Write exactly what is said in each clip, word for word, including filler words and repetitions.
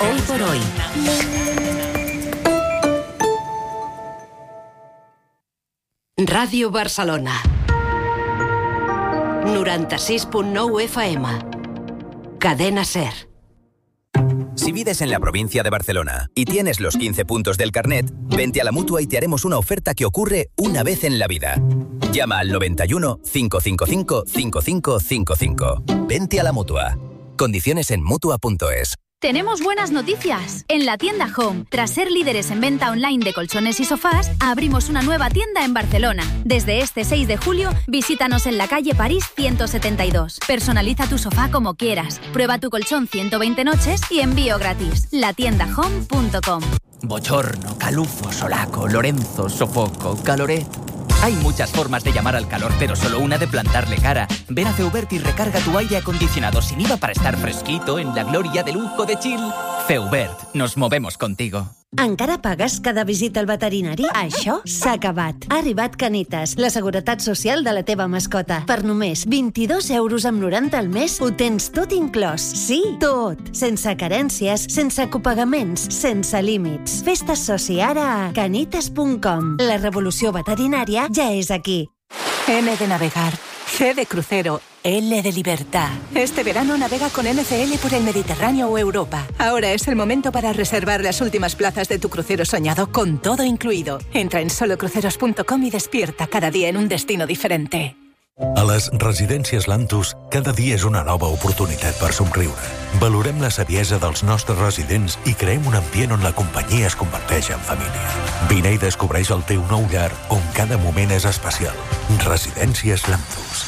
Hoy por hoy. Ràdio Barcelona. noranta-sis punto nueve F M. Cadena SER. Si vives en la provincia de Barcelona y tienes los quince puntos del carnet, vente a la Mutua y te haremos una oferta que ocurre una vez en la vida. Llama al noventa y uno, cinco cinco cinco, cinco cinco cinco cinco. Vente a la Mutua. Condiciones en Mutua punto es. Tenemos buenas noticias. En la tienda Home, tras ser líderes en venta online de colchones y sofás, abrimos una nueva tienda en Barcelona. Desde este seis de julio, visítanos en la calle París ciento setenta y dos. Personaliza tu sofá como quieras. Prueba tu colchón ciento veinte noches y envío gratis. la tienda home punto com. Bochorno, calufo, solaco, Lorenzo, sofoco, caloret. Hay muchas formas de llamar al calor, pero solo una de plantarle cara. Ven a Feubert y recarga tu aire acondicionado sin I V A para estar fresquito en la gloria de lujo de Chill. Feubert, nos movemos contigo. Encara pagues cada visita al veterinari? Això s'ha acabat. Ha arribat Canitas, la seguretat social de la teva mascota. Per només vint-i-dos euros amb noranta al mes ho tens tot inclòs. Sí, tot. Sense carències, sense copagaments, sense límits. Fes-te soci ara a canitas punt com. La revolució veterinària ja és aquí. N de navegar, C de crucero, L de libertad. Este verano navega con N C L por el Mediterráneo o Europa. Ahora es el momento para reservar las últimas plazas de tu crucero soñado con todo incluido. Entra en solo cruceros punto com y despierta cada día en un destino diferente. A les residències Lantus, cada dia és una nova oportunitat per somriure. Valorem la saviesa dels nostres residents i creem un ambient on la companyia es converteix en família. Vine i descobreix el teu nou llar, on cada moment és especial. Residències Lantus.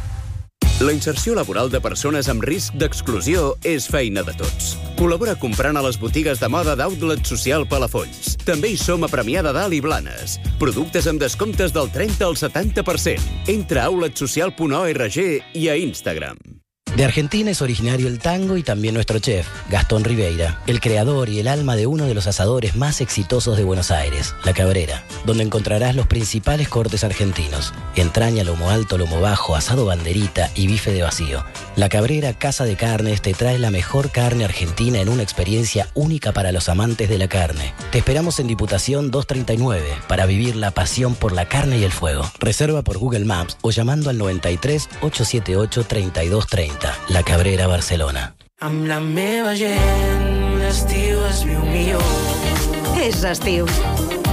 La inserció laboral de persones amb risc d'exclusió és feina de tots. Col·labora comprant a les botigues de moda d'Outlet Social Palafolls. També hi som a Premià de Dalt i Blanes. Productes amb descomptes del trenta al setanta per cent. Entra a outlet social punt org i a Instagram. De Argentina es originario el tango y también nuestro chef, Gastón Ribeira, el creador y el alma de uno de los asadores más exitosos de Buenos Aires, La Cabrera, donde encontrarás los principales cortes argentinos: entraña, lomo alto, lomo bajo, asado banderita y bife de vacío. La Cabrera Casa de Carnes te trae la mejor carne argentina en una experiencia única para los amantes de la carne. Te esperamos en Diputación doscientos treinta y nueve para vivir la pasión por la carne y el fuego. Reserva por Google Maps o llamando al noventa y tres, ochocientos setenta y ocho, treinta y dos treinta. La Cabrera, Barcelona. Amb la meva gent, l'estiu és viu millor. És estiu.